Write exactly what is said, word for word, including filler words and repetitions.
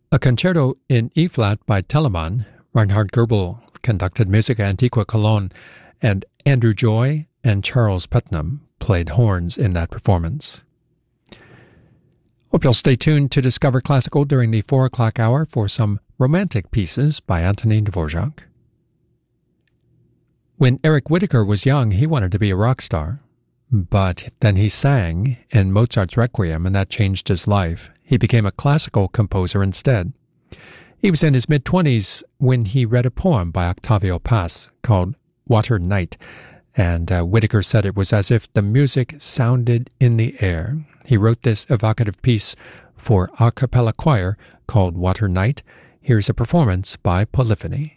A concerto in E-flat by Telemann. Reinhard Goebel conducted Musica Antiqua Cologne, and Andrew Joy and Charles Putnam played horns in that performance. Hope you'll stay tuned to Discover Classical during the four o'clock hour for some romantic pieces by Antonin Dvorak. When Eric Whitacre was young, he wanted to be a rock star, but then he sang in Mozart's Requiem, and that changed his life. He became a classical composer instead. He was in his mid-twenties when he read a poem by Octavio Paz called Water Night, and uh, Whitacre said it was as if the music sounded in the air. He wrote this evocative piece for a cappella choir called Water Night. Here's a performance by Polyphony.